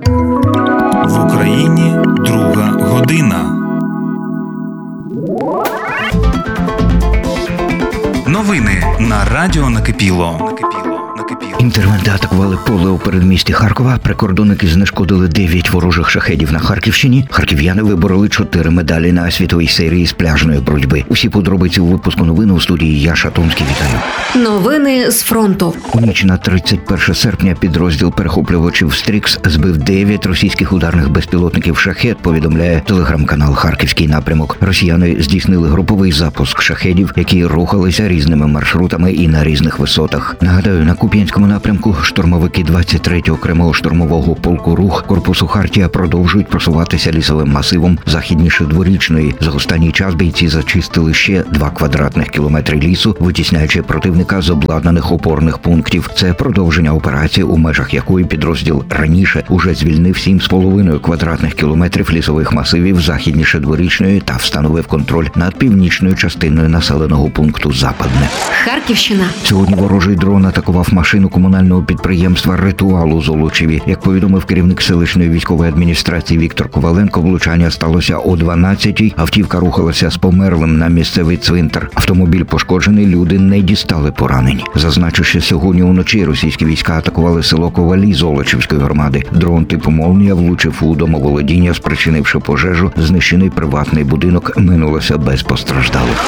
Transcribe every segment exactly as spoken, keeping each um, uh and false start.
В Україні друга година. Новини на радіо Накипіло. Інтервенти атакували поле у передмісті Харкова. Прикордонники знешкодили дев'ять ворожих шахедів на Харківщині. Харків'яни вибороли чотири медалі на світовій серії з пляжної боротьби. Усі подробиці у випуску новин у студії я, Шатунський, вітаю. Новини з фронту. У ніч на тридцять перше серпня підрозділ перехоплювачів «Стрікс» збив дев'ять російських ударних безпілотників «Шахед», повідомляє телеграм-канал «Харківський напрямок». Росіяни здійснили груповий запуск шахедів, які рухалися різними маршрутами і на різних висотах. Нагадаю, на Куп'янському напрямку штурмовики двадцять третього окремого штурмового полку «Рух» корпусу «Хартія» продовжують просуватися лісовим масивом західніше Дворічної. За останній час бійці зачистили ще два квадратних кілометри лісу, витісняючи противника з обладнаних опорних пунктів. Це продовження операції, у межах якої підрозділ раніше уже звільнив сім з половиною квадратних кілометрів лісових масивів західніше Дворічної та встановив контроль над північною частиною населеного пункту Западне. Харківщина. Сьогодні ворожий дрон атакував машину комунального підприємства «Ритуал» у Золочеві. Як повідомив керівник селищної військової адміністрації Віктор Коваленко, влучання сталося о дванадцятій. Автівка рухалася з померлим на місцевий цвинтар. Автомобіль пошкоджений, люди не дістали поранень. Зазначу, що сьогодні уночі російські війська атакували село Ковалі Золочівської громади. Дрон типу «Молнія» влучив у домоволодіння, спричинивши пожежу. Знищений приватний будинок, минулося без постраждалих.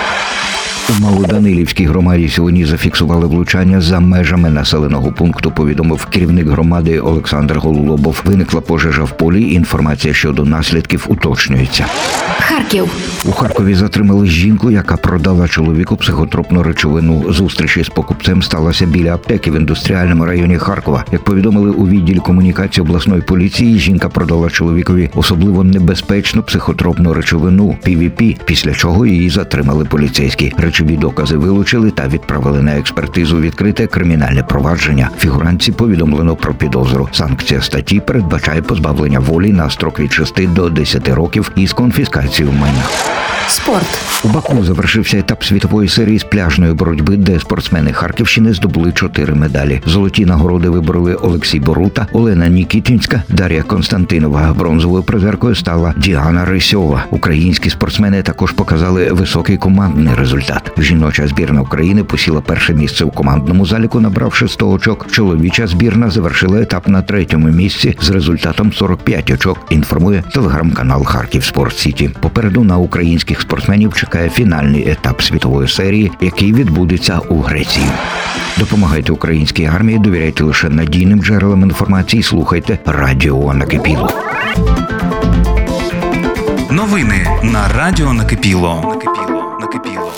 У Малоданилівській громаді сьогодні зафіксували влучання за межами населеного пункту, повідомив керівник громади Олександр Голубов. Виникла пожежа в полі, інформація щодо наслідків уточнюється. Харків. У Харкові затримали жінку, яка продала чоловіку психотропну речовину. Зустріч із покупцем сталася біля аптеки в індустріальному районі Харкова. Як повідомили у відділі комунікації обласної поліції, жінка продала чоловікові особливо небезпечну психотропну речовину пі ві пі, після чого її затримали поліцейські. Речові докази вилучили та відправили на експертизу. Відкрите кримінальне провадження. Фігурантці повідомлено про підозру. Санкція статті передбачає позбавлення волі на строк від шести до десяти років із конфіскацією майна. Спорт. У Баку завершився етап світової серії з пляжної боротьби, де спортсмени Харківщини здобули чотири медалі. Золоті нагороди вибороли Олексій Борута, Олена Нікітінська, Дар'я Константинова. Бронзовою призеркою стала Діана Рисьова. Українські спортсмени також показали високий командний результат. Жіноча збірна України посіла перше місце у командному заліку, набравши сто очок. Чоловіча збірна завершила етап на третьому місці з результатом сорок п'ять очок, інформує телеграм-канал Харків Спорт Сіті. Попереду на українських спортсменів чекає фінальний етап світової серії, який відбудеться у Греції. Допомагайте українській армії, довіряйте лише надійним джерелам інформації, слухайте радіо Накипіло. Новини на радіо Накипіло. Накипіло.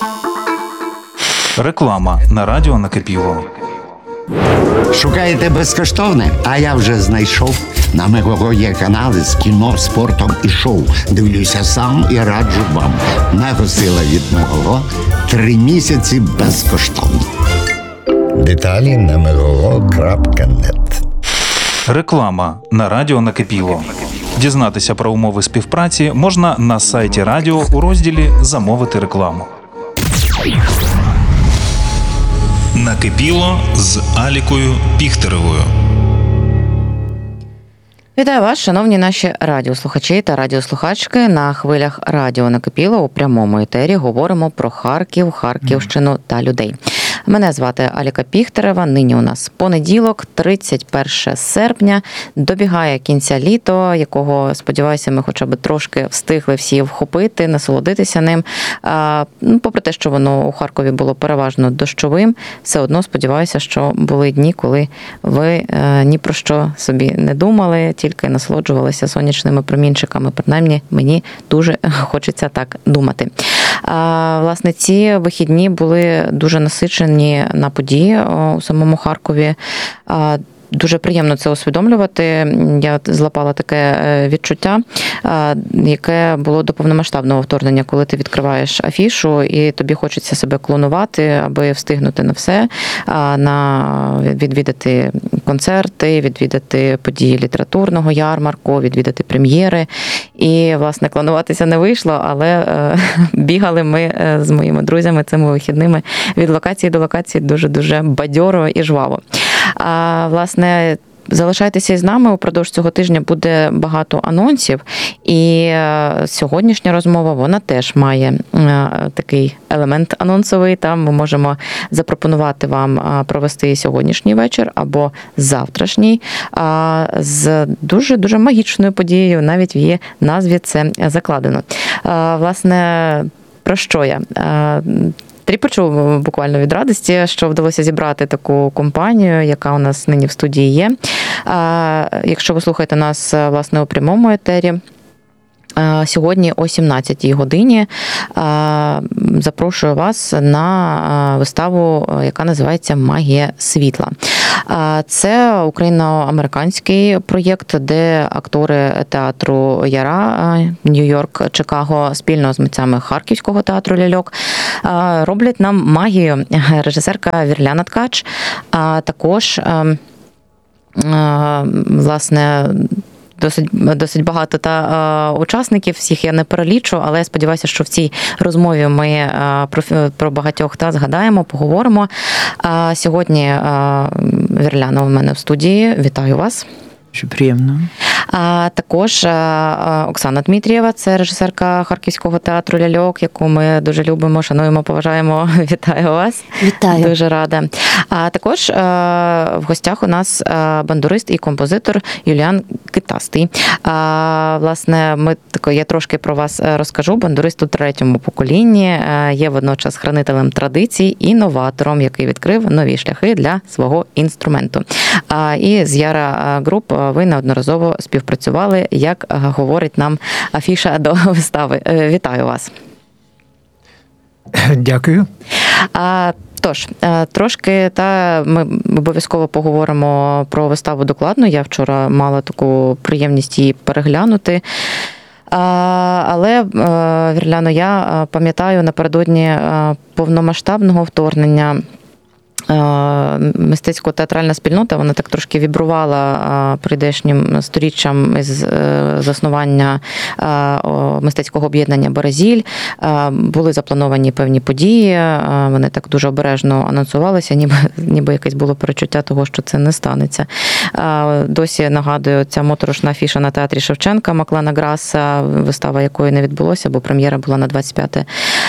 Реклама на радіо Накипіло. Шукаєте безкоштовне? А я вже знайшов. На Мегого є канали з кіно, спортом і шоу. Дивлюся сам і раджу вам. Мегосила від Мегого. Три місяці безкоштовно. Деталі на мегого крапка нет. Реклама на радіо Накипіло. Дізнатися про умови співпраці можна на сайті радіо у розділі «Замовити рекламу». Накипіло з Алікою Піхтеревою. Вітаю вас, шановні наші радіослухачі та радіослухачки. На хвилях радіо Накипіло у прямому етері говоримо про Харків, Харківщину та людей. Мене звати Аліка Піхтерева. Нині у нас понеділок, тридцять перше серпня. Добігає кінця літо, якого, сподіваюся, ми хоча б трошки встигли всі вхопити, насолодитися ним. А, ну, попри те, що воно у Харкові було переважно дощовим, все одно сподіваюся, що були дні, коли ви е, ні про що собі не думали, тільки насолоджувалися сонячними промінчиками. Принаймні, мені дуже хочеться так думати. А, власне, ці вихідні були дуже насичені на події у самому Харкові. Дуже приємно це усвідомлювати. Я злапала таке відчуття, яке було до повномасштабного вторгнення, коли ти відкриваєш афішу і тобі хочеться себе клонувати, аби встигнути на все, на відвідати концерти, відвідати події літературного ярмарку, відвідати прем'єри. І, власне, клонуватися не вийшло, але бігали ми з моїми друзями цими вихідними від локації до локації дуже-дуже бадьоро і жваво. А, власне, залишайтеся із нами, упродовж цього тижня буде багато анонсів, і сьогоднішня розмова, вона теж має такий елемент анонсовий, там ми можемо запропонувати вам провести сьогоднішній вечір або завтрашній з дуже-дуже магічною подією, навіть в її назві це закладено. Власне, про що я? Тріпочу буквально від радості, що вдалося зібрати таку компанію, яка у нас нині в студії є. Якщо ви слухаєте нас, власне, у прямому етері, сьогодні о сімнадцятій годині запрошую вас на виставу, яка називається «Магія світла». Це україно-американський проєкт, де актори театру Яра, Нью-Йорк, Чикаго, спільно з митцями Харківського театру ляльок роблять нам магію. Режисерка Вірляна Ткач, а також, власне, Досить, досить багато та е, учасників, всіх я не перелічу, але я сподіваюся, що в цій розмові ми е, про, про багатьох та згадаємо, поговоримо. А сьогодні е, Вірляна у мене в студії. Вітаю вас. Дуже приємно. А також Оксана Дмитрієва, це режисерка Харківського театру ляльок, яку ми дуже любимо, шануємо, поважаємо. Вітаю вас. Вітаю. Дуже рада. А також в гостях у нас бандурист і композитор Юліан Китастий. А, власне, ми я трошки про вас розкажу. Бандурист у третьому поколінні, є водночас хранителем традицій і новатором, який відкрив нові шляхи для свого інструменту. А, і з Яра Груп ви неодноразово співпрацювали, як говорить нам афіша до вистави. Вітаю вас. Дякую. А, тож, трошки та ми обов'язково поговоримо про виставу докладно. Я вчора мала таку приємність її переглянути. Але, Вірляно, я пам'ятаю напередодні повномасштабного вторгнення мистецько-театральна спільнота, вона так трошки вібрувала прийдешнім сторіччям із заснування мистецького об'єднання «Березіль». Були заплановані певні події, вони так дуже обережно анонсувалися, ніби, ніби якесь було перечуття того, що це не станеться. Досі, нагадую, ця моторошна афіша на театрі Шевченка Маклана Граса, вистава якої не відбулося, бо прем'єра була на двадцять п'яте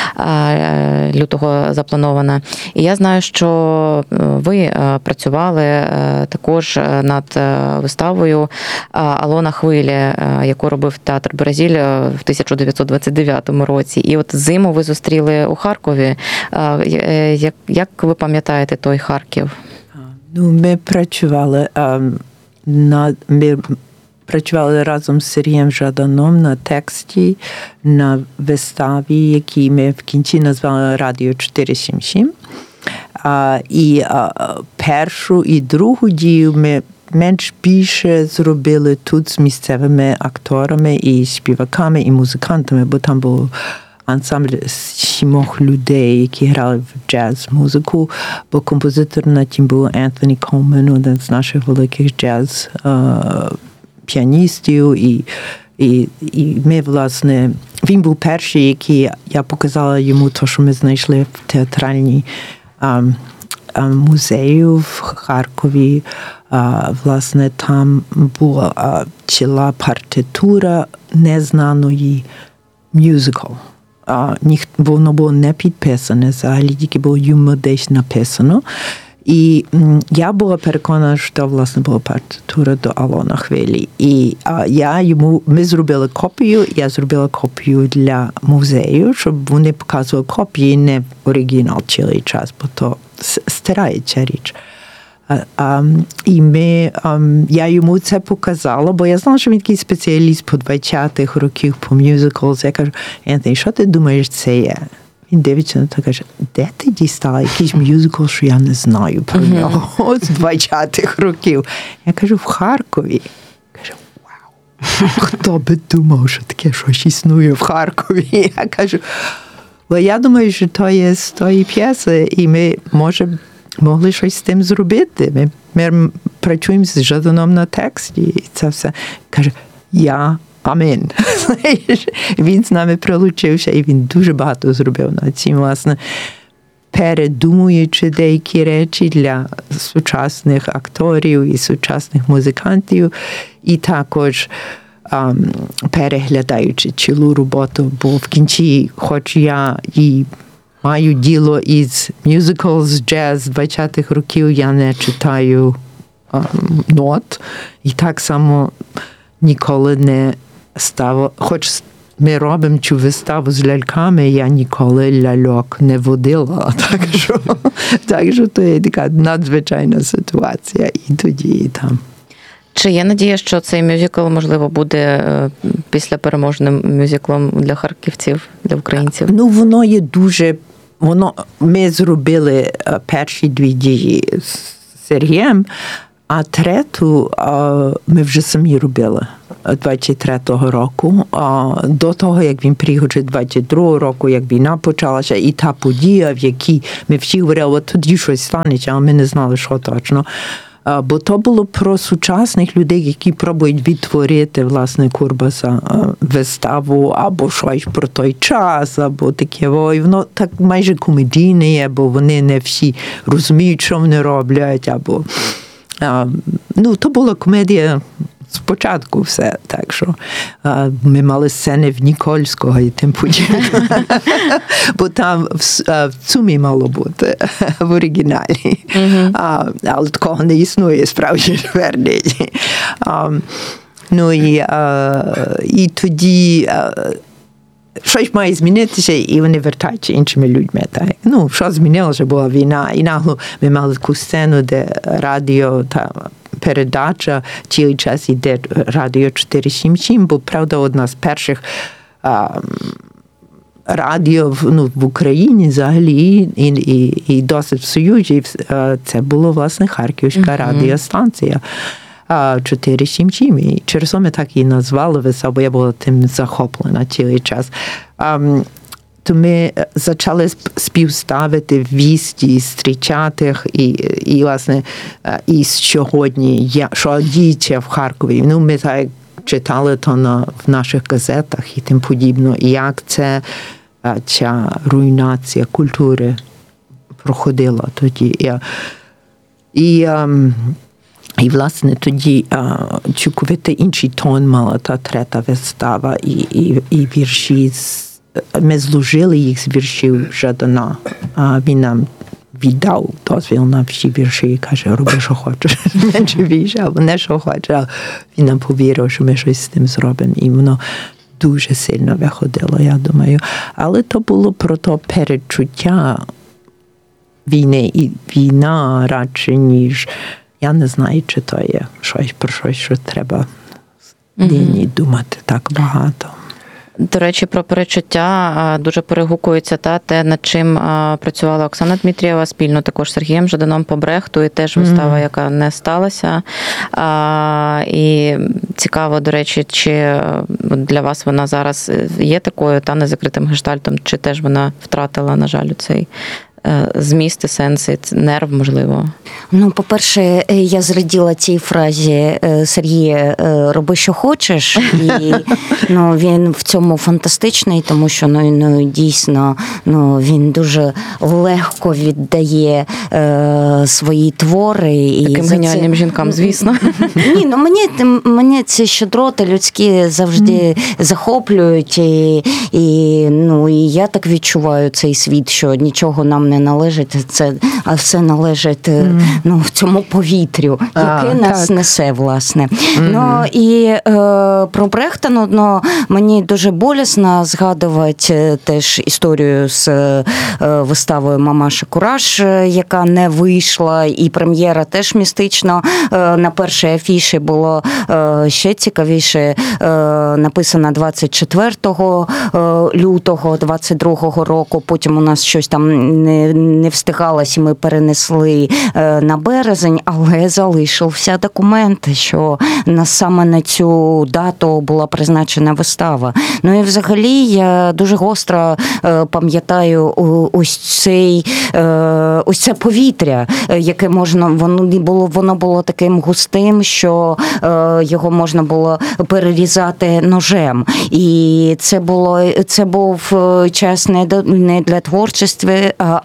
лютого запланована. І я знаю, що ви працювали також над виставою «Алона Хвилі», яку робив театр «Березіль» в тисяча дев'ятсот двадцять дев'ятому році. І от зиму ви зустріли у Харкові. Як, як ви пам'ятаєте той Харків? Ну, ми працювали над... Ми працювали разом з Сергієм Жаданом на тексті, на виставі, які ми в кінці назвали «Радіо чотири сім сім». А, і а, першу і другу дію ми менш-більше зробили тут з місцевими акторами і співаками, і музикантами, бо там був ансамбль сімох людей, які грали в джаз-музику, бо композитор на тім був Ентоні Колмен, один з наших великих джаз-піаністів, і І, і ми, власне, він був перший, який я показала йому те, що ми знайшли в театральній а, а, музею в Харкові. А, власне, там була а, ціла партитура незнаної мюзикл. А, ніх, воно було не підписане, взагалі, тільки було йому десь написано. І я була переконана, що власне була партитура до Алона Хвилі. І а, я йому, ми зробили копію, я зробила копію для музею, щоб вони показували копії, не оригінал цілий час, бо то стирається річ. А, а, і ми, а, я йому це показала, бо я знала, що він такий спеціаліст по двадцятих років, по мюзиклс. Я кажу, Ентоні, що ти думаєш, це є? Він дивиться на те, каже, де ти дістала якийсь мюзикл, що я не знаю про нього з двадцятих років. Я кажу, в Харкові. Каже, вау, хто би думав, що таке щось існує в Харкові. Я кажу, бо я думаю, що то є з тої п'єси, і ми, може, могли щось з тим зробити. Ми, ми працюємо з Жаданом на тексті, і це все. Каже, я Амін. Він з нами прилучився, і він дуже багато зробив на цім, власне. передумуючи деякі речі для сучасних акторів і сучасних музикантів, і також um, переглядаючи цілу роботу, бо в кінці, хоч я і маю діло із мюзиклс, джаз двадцятих років, я не читаю um, нот, і так само ніколи не ставила, хоч ми робимо цю виставу з ляльками, я ніколи ляльок не водила, так що, так що то є така надзвичайна ситуація і тоді, і там. Чи є надія, що цей мюзикл, можливо, буде після переможним мюзиклом для харківців, для українців? Ну, воно є дуже, воно, ми зробили перші дві дії з Сергієм, а третю ми вже самі робили двадцять третього року. До того, як він приїхав двадцять другого року, як війна почалася, і та подія, в якій ми всі говорили, от тоді щось станеться, але ми не знали, що точно. Бо то було про сучасних людей, які пробують відтворити, власне, Курбаса виставу, або щось про той час, або таке. І воно так майже комедійне є, бо вони не всі розуміють, що вони роблять, або... Ну, то була комедія спочатку все, так що ми мали сцени в Нікольського і тим подібне. Бо там в Цумі мало бути, в оригіналі. Mm-hmm. А, але такого не існує, справді твердить. Ну і, і тоді щось має змінитися, і вони вертаються іншими людьми. Так. Ну, що змінилося, була війна. І нагло ми мали таку сцену, де радіо та передача цілий час йде радіо чотири сім сім, бо, правда, одна з перших а, радіо ну, в Україні взагалі і, і, і досить в Союзі. Це було, власне, Харківська mm-hmm. радіостанція. чотири сім сім. І через то ми так її назвали весело, бо я була тим захоплена цілий час. Um, то ми почали співставити вісті з тридцятих і, і, власне, і сьогодні, що діється в Харкові. Ну, ми так читали то на, в наших газетах і тим подібно, і як це, ця руйнація культури проходила тоді. І, і um, І, власне, тоді цілковито інший тон мала та третя вистава, і, і, і вірші, ми зложили їх з віршів Жадана. Він нам віддав дозвіл на всі вірші і каже, роби, що хочеш, менше більше, або не, що хочеш. А він нам повірив, що ми щось з тим зробимо, і воно дуже сильно виходило, я думаю. Але то було про то передчуття війни, і війна радше, ніж я не знаю, чи то є щось про щось, що треба нині mm-hmm. думати так багато. До речі, про перечуття дуже перегукується та те, над чим працювала Оксана Дмитрієва спільно також з Сергієм Жаданом по Брехту, і теж вистава, mm-hmm. яка не сталася. І цікаво, до речі, чи для вас вона зараз є такою та незакритим гештальтом, чи теж вона втратила, на жаль, цей змісти, сенси, нерв, можливо? Ну, по-перше, я зраділа цій фразі Сергія «роби, що хочеш», і ну, він в цьому фантастичний, тому що ну, ну, дійсно ну, він дуже легко віддає е, свої твори. І таким геніальним це... жінкам, звісно. Ні, ну мені, мені ці щедроти людські завжди mm. захоплюють, і, і, ну, і я так відчуваю цей світ, що нічого нам не належить, це, а все належить mm. ну, в цьому повітрю, яке а, нас так. несе, власне. Mm. Ну, і е, про Брехта, ну, ну, мені дуже болісно згадувати теж історію з е, виставою «Мамаша Кураж», яка не вийшла, і прем'єра теж містично. Е, на першій афіші було е, ще цікавіше, е, написано двадцять четвертого лютого двадцять другого року, потім у нас щось там не не встигалось, і ми перенесли на березень, але залишився документ, що на, саме на цю дату була призначена вистава. Ну і взагалі я дуже гостро пам'ятаю ось цей, ось це повітря, яке можна, воно було, воно було таким густим, що його можна було перерізати ножем. І це було, це був час не для творчості, а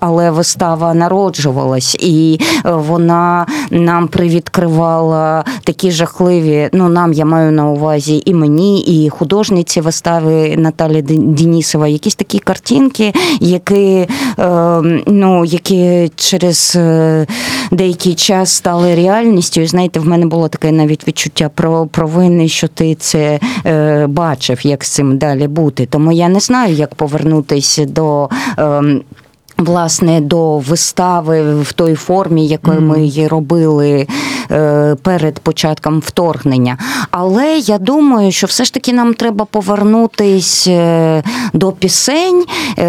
але вистава народжувалась, і вона нам привідкривала такі жахливі, ну, нам, я маю на увазі, і мені, і художниці вистави Наталі Денісова, якісь такі картинки, які, ну, які через деякий час стали реальністю. І, знаєте, в мене було таке навіть відчуття про провини, що ти це е, бачив, як з цим далі бути. Тому я не знаю, як повернутися до... Е, власне, до вистави в той формі, якою ми її робили перед початком вторгнення. Але я думаю, що все ж таки нам треба повернутись до пісень.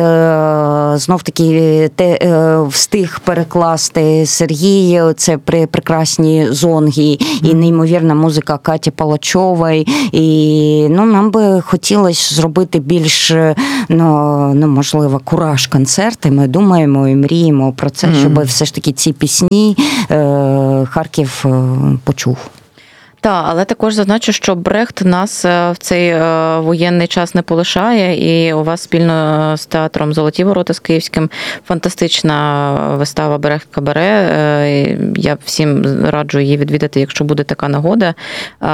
Знов-таки те, встиг перекласти Сергій, це прекрасні зонги і неймовірна музика Каті Палачової. І, ну, нам би хотілося зробити більш, ну, ну можливо, кураж-концерти. Ми думаємо і мріємо про це, mm-hmm. щоб все ж таки ці пісні е, Харків е, почув. Так, але також зазначу, що Брехт нас в цей е, воєнний час не полишає, і у вас спільно з театром «Золоті ворота» з Київським фантастична вистава «Брехт Кабаре». Е, я всім раджу її відвідати, якщо буде така нагода, е,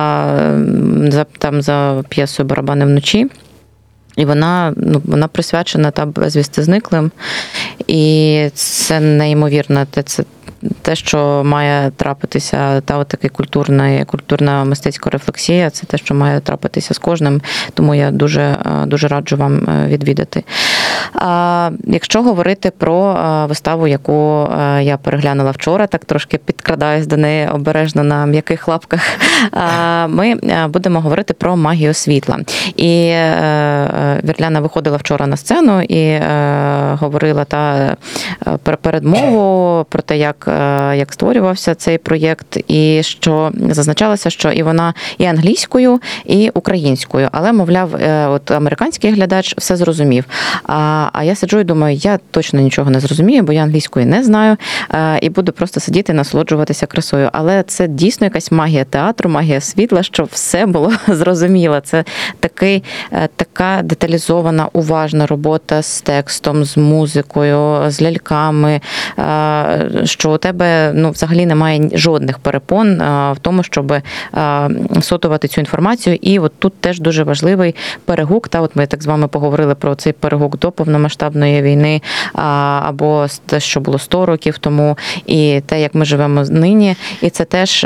за, там за п'єсою «Барабани вночі». І вона, ну, вона присвячена та безвісти зниклим. І це неймовірно, це те, що має трапитися, та от така культурна, культурна мистецька рефлексія, це те, що має трапитися з кожним, тому я дуже, дуже раджу вам відвідати. А якщо говорити про виставу, яку я переглянула вчора, так трошки підкрадаюсь до неї обережно на м'яких лапках, ми будемо говорити про магію світла. І Вірляна виходила вчора на сцену і говорила та передмову про те, як як створювався цей проєкт, і що зазначалося, що і вона і англійською, і українською, але, мовляв, от американський глядач все зрозумів. А, а я сиджу і думаю, я точно нічого не зрозумію, бо я англійської не знаю, і буду просто сидіти і насолоджуватися красою. Але це дійсно якась магія театру, магія світла, щоб все було зрозуміло. Це такий, така деталізована, уважна робота з текстом, з музикою, з ляльками, що у тебе, ну, взагалі немає жодних перепон в тому, щоб сотувати цю інформацію. І от тут теж дуже важливий перегук. Та от ми так з вами поговорили про цей перегук до повномасштабної війни, або те, що було сто років тому, і те, як ми живемо нині. І це теж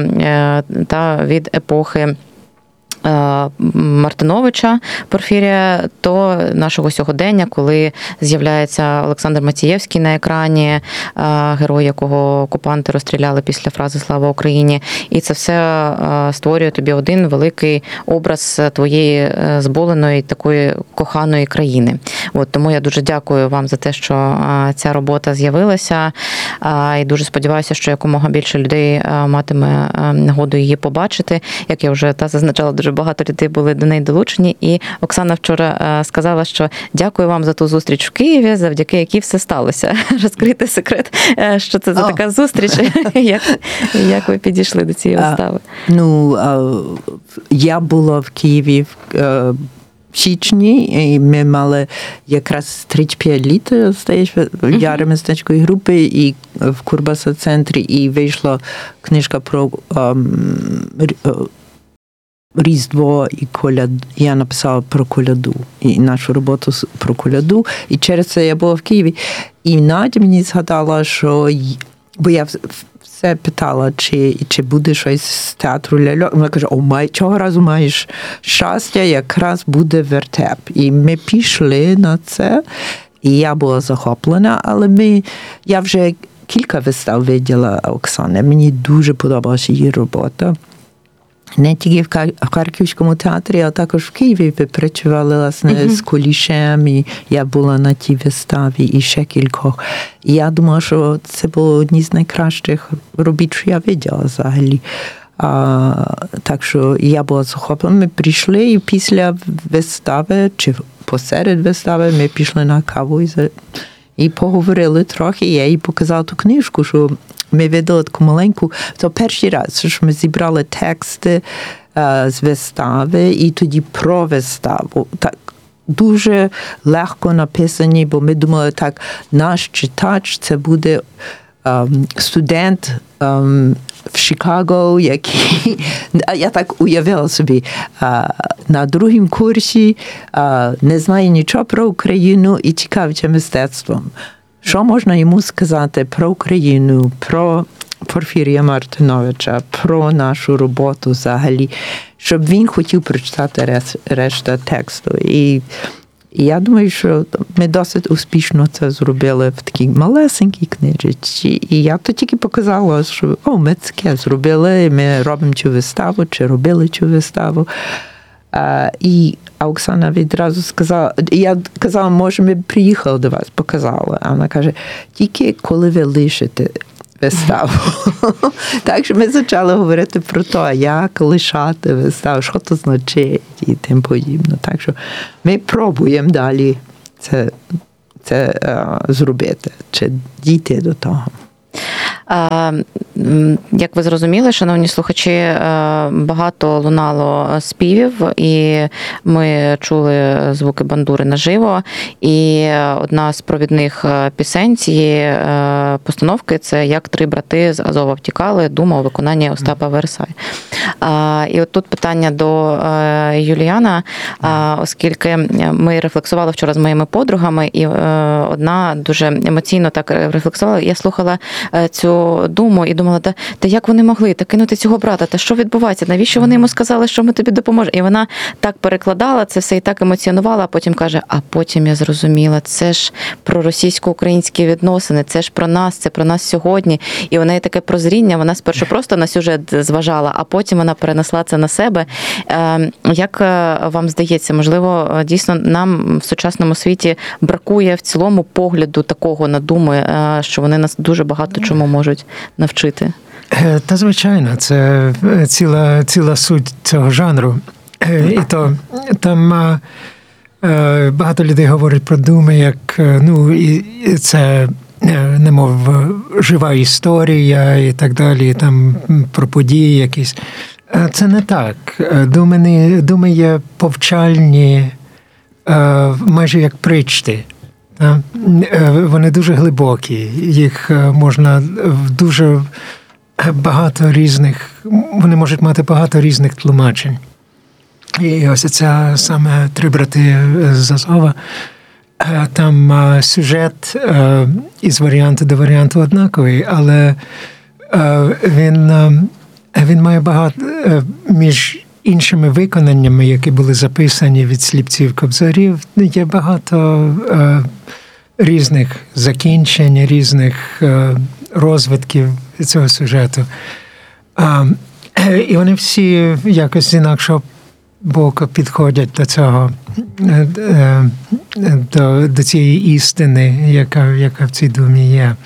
та від епохи Мартиновича Порфірія до нашого сьогодення, коли з'являється Олександр Мацієвський на екрані, герой, якого окупанти розстріляли після фрази «Слава Україні». І це все створює тобі один великий образ твоєї зболеної, такої коханої країни. От, тому я дуже дякую вам за те, що ця робота з'явилася, і дуже сподіваюся, що якомога більше людей матиме нагоду її побачити. Як я вже та зазначала, дуже багато людей були до неї долучені, і Оксана вчора сказала, що дякую вам за ту зустріч в Києві, завдяки якій все сталося. Розкрити секрет, що це за О. така зустріч, як, як ви підійшли до цієї вистави? А, ну, а, я була в Києві в січні, і ми мали якраз тридцять п'ять літ, здається, Яри мистецької групи, і в Курбаса-центрі, і вийшла книжка про um, Різдво і коляду. Я написала про коляду і нашу роботу про коляду. І через це я була в Києві. І Надя мені згадала, що... Бо я все питала, чи, чи буде щось з театру ляльок. Вона каже, о, май, цього разу маєш щастя, якраз буде вертеп. І ми пішли на це, і я була захоплена, але ми, я вже кілька вистав виділа Оксани. Мені дуже подобалася її робота. Не тільки в Харківському театрі, а також в Києві ви працювали, власне, uh-huh. з Кулішем, і я була на тій виставі, і ще кількох. І я думала, що це було одні з найкращих робіт, що я виділа взагалі. А, так що я була захоплена. Ми прийшли, і після вистави, чи посеред вистави, ми пішли на каву і, і поговорили трохи. Я їй показала ту книжку, що ми видали таку маленьку, то перший раз, що ми зібрали тексти uh, з вистави, і тоді про виставу. Так, дуже легко написані, бо ми думали, так, наш читач це буде ем, студент ем, в Чикаго, який, я так уявила собі, а, на другому курсі а, не знає нічого про Україну і цікавиться мистецтвом. Що можна йому сказати про Україну, про Порфірія Мартиновича, про нашу роботу взагалі, щоб він хотів прочитати решту тексту. І І я думаю, що ми досить успішно це зробили в такій малесенькій книжечці. І я то тільки показала, що о, ми таке зробили, ми робимо цю виставу, чи робили цю виставу. А, і Оксана відразу сказала, я казала, може, ми приїхали до вас, показали. А вона каже, тільки коли ви лишите виставу. Так що ми почали говорити про те, як лишати виставу, що це значить і тим подібне. Так що ми пробуємо далі це, це uh, зробити, чи дійти до того. Як ви зрозуміли, шановні слухачі, багато лунало співів, і ми чули звуки бандури наживо. І одна з провідних пісень цієї постановки – це «Як три брати з Азова втікали», дума у виконанні Остапа Вересая. І от тут питання до Юліана, оскільки ми рефлексували вчора з моїми подругами, і одна дуже емоційно так рефлексувала. Я слухала цю думу і думала, та, та як вони могли та кинути цього брата, та що відбувається, навіщо вони йому сказали, що ми тобі допоможемо? І вона так перекладала це все і так емоціонувала, а потім каже, а потім я зрозуміла, це ж про російсько-українські відносини, це ж про нас, це про нас сьогодні. І у неї таке прозріння, вона спершу просто на сюжет зважала, а потім вона перенесла це на себе. Як вам здається, можливо, дійсно нам в сучасному світі бракує в цілому погляду такого на думи, що вони нас дуже багато чому можуть навчити? Та, звичайно, це ціла, ціла суть цього жанру. І то там багато людей говорять про думи, як, ну, і це немов жива історія і так далі, там про події якісь. Це не так. Думи, не, думи є повчальні, майже як притчі. Вони дуже глибокі, їх можна в дуже багато різних, вони можуть мати багато різних тлумачень. І ось ця саме «Три брати з Азова», там сюжет із варіанту до варіанту однаковий, але він, він має багато, між іншими виконаннями, які були записані від сліпців-кобзарів, є багато різних закінчень, різних розвитків цього сюжету. І вони всі якось з інакшого боку підходять до цього, до, до цієї істини, яка, яка в цій думі є.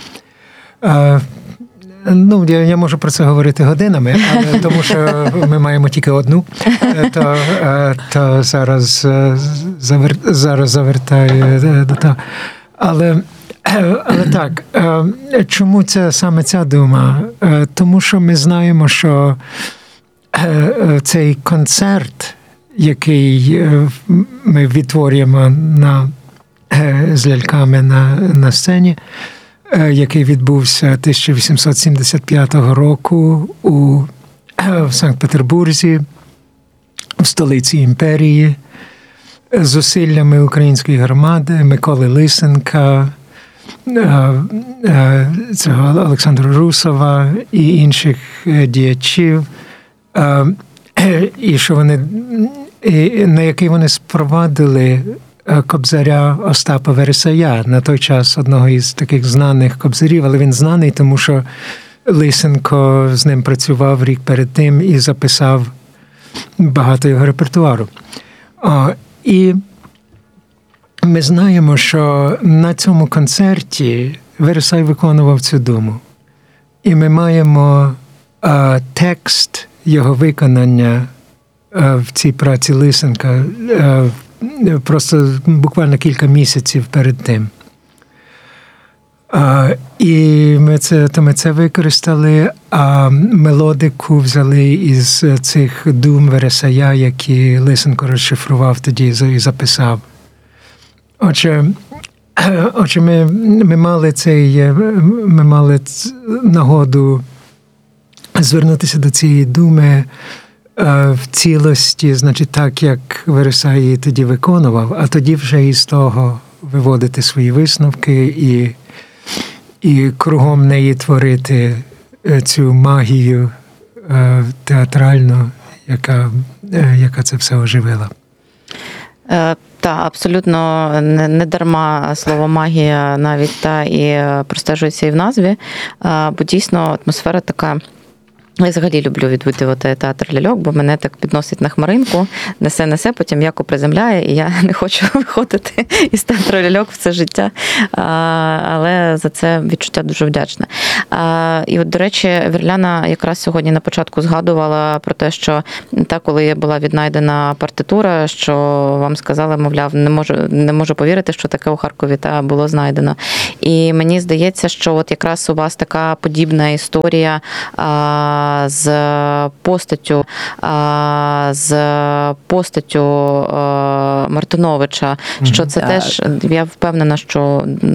Ну, я, я можу про це говорити годинами, але тому що ми маємо тільки одну, то, то зараз, завер, зараз завертаю до того. Але, але так, чому це саме ця дума? Тому що ми знаємо, що цей концерт, який ми відтворюємо на, з ляльками на, на сцені, який відбувся тисяча вісімсот сімдесят п'ятого року у, в Санкт-Петербурзі, в столиці імперії, зусиллями української громади, Миколи Лисенка, цього Олександра Русова і інших діячів, і що вони, і на який вони спровадили кобзаря Остапа Вересая, на той час одного із таких знаних кобзарів, але він знаний, тому що Лисенко з ним працював рік перед тим і записав багато його репертуару. І ми знаємо, що на цьому концерті Вересай виконував цю думу. І ми маємо а, текст його виконання а, в цій праці Лисенка а, просто буквально кілька місяців перед тим. А, і ми це, то ми це використали, а мелодику взяли із цих дум Вересая, які Лисенко розшифрував тоді і записав Отже, отже ми, ми мали цей, ми мали нагоду звернутися до цієї думи в цілості, значить, так, як Вересай її тоді виконував, а тоді вже із того виводити свої висновки і, і кругом неї творити цю магію театральну, яка, яка це все оживила. Та абсолютно не, не дарма слово магія навіть та і простежується і в назві, бо дійсно атмосфера така. Я взагалі люблю відвідувати театр ляльок, бо мене так підносить на хмаринку, несе-несе, потім м'яко приземляє, і я не хочу виходити із театру ляльок в це життя, але за це відчуття дуже вдячна. І от, до речі, Вірляна якраз сьогодні на початку згадувала про те, що та, коли була віднайдена партитура, що вам сказали, мовляв, не можу, не можу повірити, що таке у Харкові та було знайдено. І мені здається, що от якраз у вас така подібна історія з постаттю, з постаттю Мартиновича, що це mm-hmm. теж, я впевнена, що